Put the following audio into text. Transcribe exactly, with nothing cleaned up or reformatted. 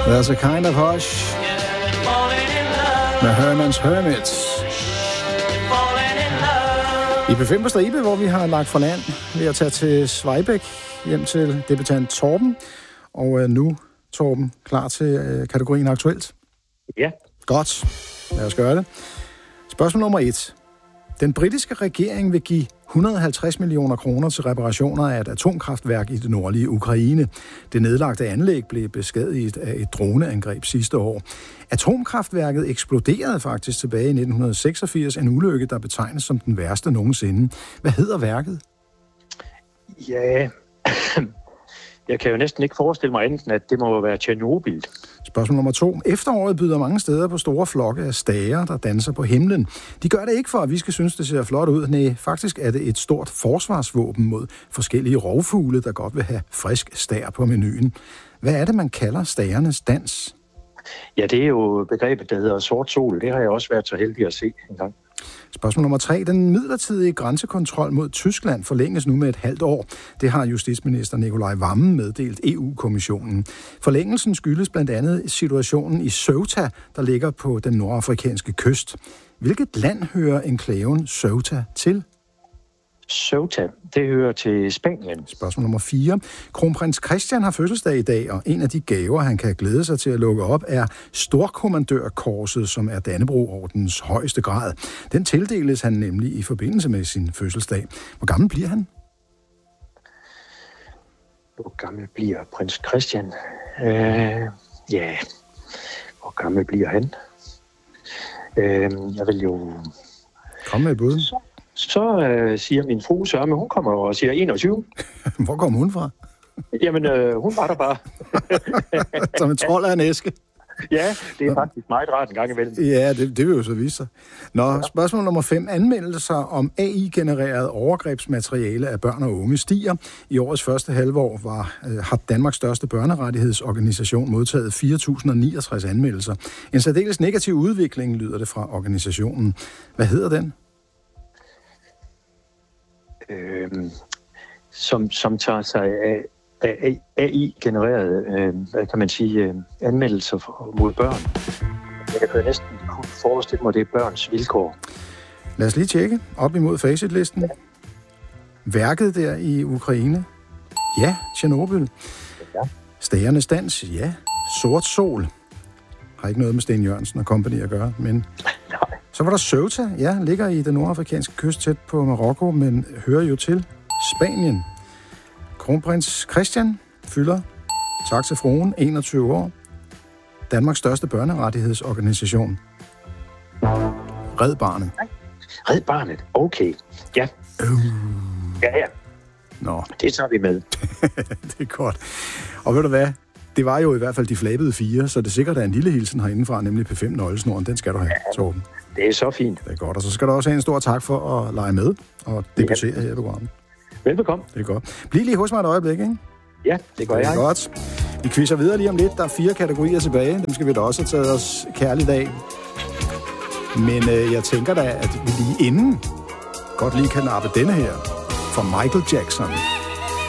There's a kind of hush med Herman's Hermits. I P fem på stribe, hvor vi har lagt for land ved at tage til Svejbæk hjem til debutant Torben. Og øh, nu, Torben, klar til øh, kategorien aktuelt? Ja. Godt. Lad os gøre det. Spørgsmål nummer et. Den britiske regering vil give et hundrede og halvtreds millioner kroner til reparationer af et atomkraftværk i det nordlige Ukraine. Det nedlagte anlæg blev beskadiget af et droneangreb sidste år. Atomkraftværket eksploderede faktisk tilbage i nitten seksogfirs, en ulykke, der betegnes som den værste nogensinde. Hvad hedder værket? Ja, jeg kan jo næsten ikke forestille mig enten, at det må være Tjernobyl. Spørgsmål nummer to. Efteråret byder mange steder på store flokke af stager, der danser på himlen. De gør det ikke for, at vi skal synes, det ser flot ud. Nej, faktisk er det et stort forsvarsvåben mod forskellige rovfugle, der godt vil have frisk stær på menuen. Hvad er det, man kalder stagernes dans? Ja, det er jo begrebet, der hedder sort sol. Det har jeg også været så heldig at se en gang. Spørgsmål nummer tre. Den midlertidige grænsekontrol mod Tyskland forlænges nu med et halvt år. Det har justitsminister Nikolaj Wammen meddelt E U-kommissionen. Forlængelsen skyldes blandt andet situationen i Ceuta, der ligger på den nordafrikanske kyst. Hvilket land hører enklaven Ceuta til? Ceuta, det hører til Spanien. Spørgsmål nummer fire. Kronprins Christian har fødselsdag i dag, og en af de gaver, han kan glæde sig til at lukke op, er Storkommandørkorset, som er Dannebrog-ordenens højeste grad. Den tildeles han nemlig i forbindelse med sin fødselsdag. Hvor gammel bliver han? Hvor gammel bliver prins Christian? Øh, ja, hvor gammel bliver han? Øh, jeg vil jo... Kom med et bud. Så, så øh, siger min frue Sørme, hun kommer og siger enogtyve. Hvor kommer hun fra? Jamen, øh, hun var der bare. Som en trold af en æske. Ja, det er faktisk meget rart en gang imellem. Ja, det, det vil jo så vise sig. Nå, spørgsmål nummer fem. Anmeldelser om A I-genereret overgrebsmateriale af børn og unge stiger. I årets første halvår var, øh, har Danmarks største børnerettighedsorganisation modtaget fire tusind og niogtres anmeldelser. En særdeles negativ udvikling, lyder det fra organisationen. Hvad hedder den? Øhm, som, som tager sig af A I-genererede, øh, hvad kan man sige, øh, anmeldelser mod børn. Jeg kan næsten kunne forestille mig, det er børns vilkår. Lad os lige tjekke op imod facitlisten. Værket der i Ukraine. Ja, Tjernobyl. Ja. Stagernes dans. Ja. Sort sol. Har ikke noget med Sten Jørgensen og company at gøre, men... Nej. Så var der Ceuta. Ja, ligger i den nordafrikanske kyst tæt på Marokko, men hører jo til Spanien. Kronprins Christian fylder, tak til fruen, enogtyve år. Danmarks største børnerettighedsorganisation. Red Barnet. Red Barnet, okay. Ja. Øh. Ja, ja. Nå. Det tager vi med. Det er godt. Og ved du hvad? Det var jo i hvert fald de flabede fire, så det er sikkert, at en lille hilsen herindefra, nemlig P fem nøglesnoren. Den skal du have, Torben. Det er så fint. Det er godt. Og så skal du også have en stor tak for at lege med og debutere her i programmet. Velbekomme. Det er godt. Bliv lige hos mig et øjeblik, ikke? Ja, det gør jeg. Det er godt. Vi quizzer videre lige om lidt. Der er fire kategorier tilbage. Dem skal vi da også have taget os kærligt af. Men øh, jeg tænker da, at vi lige inden godt lige kan nappe denne her fra Michael Jackson.